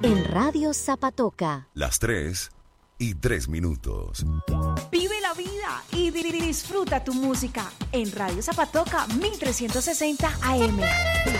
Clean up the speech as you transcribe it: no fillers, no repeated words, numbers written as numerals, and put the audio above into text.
En Radio Zapatoca. Las 3:03. Vive la vida y disfruta tu música en Radio Zapatoca 1360 AM.